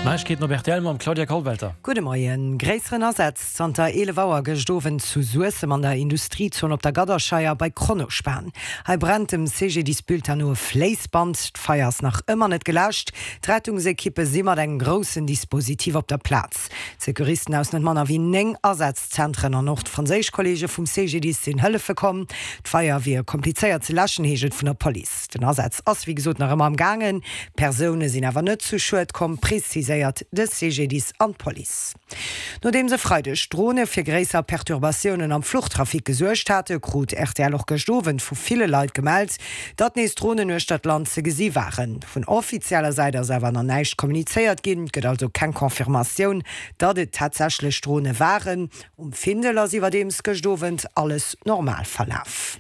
Meich geht Norbert Elmer am Claudia Kalwelter. Gute Morgen. Gräseren Ersatz Santa Elevauer gestoven zu Suessem an der Industriezone op der Gadderscheier bei Kronospan. Hei brennt dem CG-Dispult an nur Fleisband, d'Feiers nach immer net gelascht. Rettungsekippe simmer eng grossen Dispositiv op der Platz. Sekuristen aus net Manner wie neng Ersatzzentren an Nord-Franzésisch-Kollege vum CG-Dis in Hëlle verkommen. D'Feier wie kompliziert ze laschen heget vun der Poli. Den Ersatz ass wie gesot nach immer am Gangen. Personen sinn awer net zu schuld kom präziséiert des CG-Dis an Police. Nachdem se Freitag Drohne fir gräser Perturbationen am Fluchttrafik gesuercht hatte, krut RTL auch gestoven vu viele Leute gemeldet, dat nächst Drohnen nur Stadtland ze gesi waren. Von offizieller Seite selber noch nicht kommuniziert gin, gibt also keine Konfirmation, dat het tatsächlich Drohne waren. Findeler sie war dems gestoven alles normal verlauf.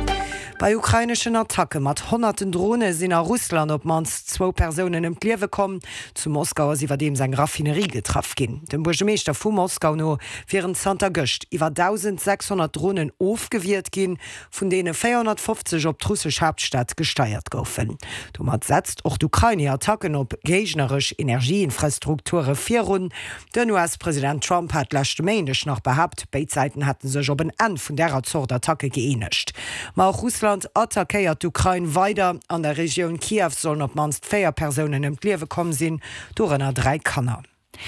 Bei ukrainischen Attacke mat hunderten Drohne sind nach Russland op mans 2 Personen im Kliewe kommen. Zu Moskau sie war dem sein Raffinerie getraf gin. Dem Burgemeester vu Moskau no während Santa Göst iwwer 1600 Drohnen aufgewirrt gin, von denen 450 op russisch Hauptstadt gesteuert goufen. Domat setzt auch d'Ukraine Attacken op gegnerische Energieinfrastrukture virun. Den US-Präsident Trump hat letzte Mäindech noch behauptet, beide Seiten hatten sech op en End vun derer Zordattacke geeinigt. Ma auch Russland attackiert d'Ukraine weiter. An der Region Kiew sollen op manst 4 Personen im Kliewe kommen sinn, dorenner 3 Kanner.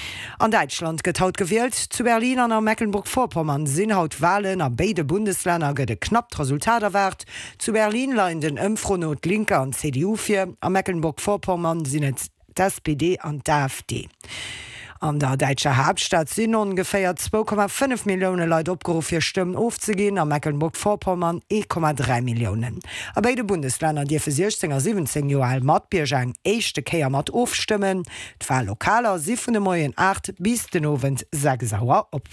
An Deutschland get haut gewählt, zu Berlin an am Mecklenburg-Vorpommern sinn haut Wahlen a beide Bundesländer gët knappt Resultat erwart. Zu Berlin leien den Ömfronot Linke an CDU fir, am Mecklenburg-Vorpommern sinn et SPD an d'AfD. An der deutsche Hauptstadt sind ungefähr 2,5 Millionen Leute aufgerufen, für Stimmen aufzugehen, am Mecklenburg-Vorpommern 1,3 Millionen. Aber beide Bundesländer, die für 16 und 17 Jahre Matbiergang echte Kehr mat aufstimmen, die Wahl lokaler sie von der Morgen 8 bis den Abend 6 Uhr ab.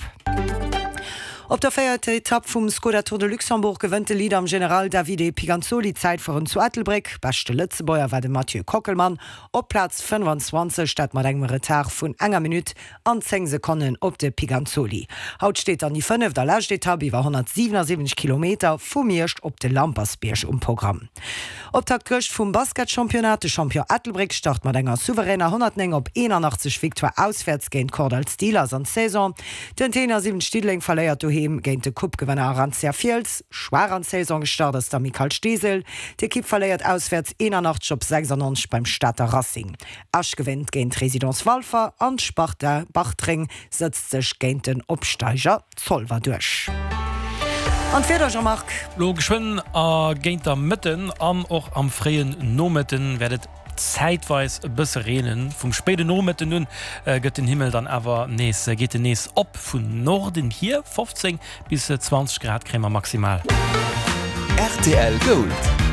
Op der 4. Etappe vom Skoda Tour de Luxemburg gewöhnte Lieder am General Davide Piganzoli Zeit vor zu Ettelbreck. Beste Lützebäuer war der Mathieu Kockelmann. Op Platz 25 statt mat engem Retard vun enger Minute an 10 Sekunden op de Piganzoli. Haut steht an die 5 der letzte Etappe über 177 Kilometer vom Ircht op de Lampersbierg Programm. Op der Gercht vom Basketchampionat de Champion Ettelbreck start mat enger souveräner 100 op 81 Viktor auswärts gegen Cordal Steelers an Saison. Den Trainer 7 Stiedling verleiert géint de Kuppgewwenner Aranzia Fields, schwaar an Saison gestartet der Michael Stiesel, d'Ekipp verléiert auswärts 81 op 96 beim Stadter Racing. Asch gewinnt géint Residenz Walfer an Sparta Bachtring setzt sech géint den Opsteiger Zollwer duch. An Federgermark Lo geschwind géint der Mëtten an och am freien Nometen werdet zeitweis bësse Renen vum spede Nometen nun gëtt den Himmel dann awer nees geht den nees op vun Norden hier 15 bis 20 Grad Krämer maximal. RTL Gold.